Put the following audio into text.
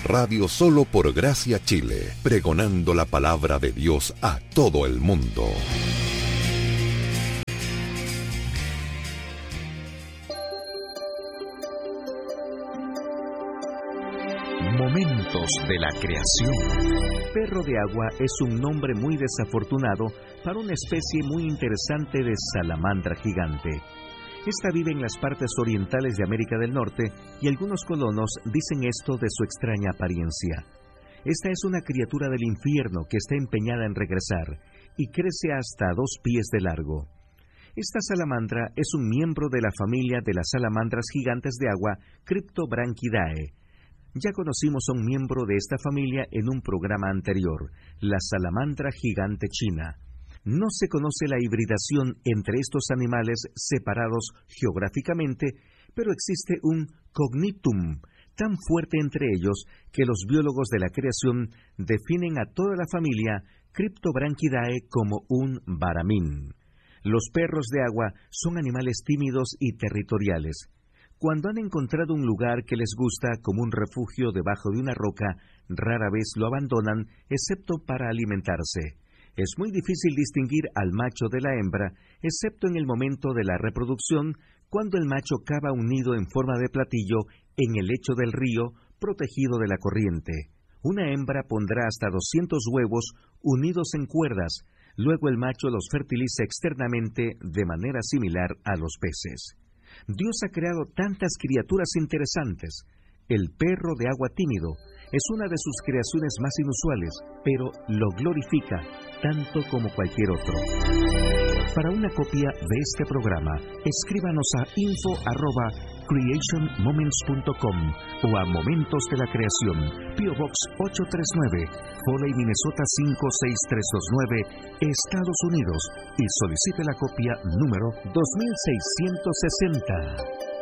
Radio Solo por Gracia Chile, pregonando la palabra de Dios a todo el mundo. Momentos de la creación. Perro de agua es un nombre muy desafortunado para una especie muy interesante de salamandra gigante. Esta vive en las partes orientales de América del Norte y algunos colonos dicen esto de su extraña apariencia. Esta es una criatura del infierno que está empeñada en regresar y crece hasta 2 pies de largo. Esta salamandra es un miembro de la familia de las salamandras gigantes de agua Cryptobranchidae. Ya conocimos a un miembro de esta familia en un programa anterior, la salamandra gigante china. No se conoce la hibridación entre estos animales separados geográficamente, pero existe un cognitum tan fuerte entre ellos que los biólogos de la creación definen a toda la familia Cryptobranchidae como un baramín. Los perros de agua son animales tímidos y territoriales. Cuando han encontrado un lugar que les gusta como un refugio debajo de una roca, rara vez lo abandonan, excepto para alimentarse. Es muy difícil distinguir al macho de la hembra, excepto en el momento de la reproducción, cuando el macho cava un nido en forma de platillo en el lecho del río, protegido de la corriente. Una hembra pondrá hasta 200 huevos unidos en cuerdas. Luego el macho los fertiliza externamente de manera similar a los peces. Dios ha creado tantas criaturas interesantes. El perro de agua tímido es una de sus creaciones más inusuales, pero lo glorifica tanto como cualquier otro. Para una copia de este programa, escríbanos a info@creationmoments.com o a Momentos de la Creación, P.O. Box 839, Foley, Minnesota 56329, Estados Unidos, y solicite la copia número 2660.